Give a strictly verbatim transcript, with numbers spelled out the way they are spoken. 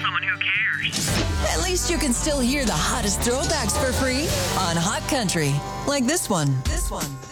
someone who cares. At least you can still hear the hottest throwbacks for free on Hot Country. Like this one. This one.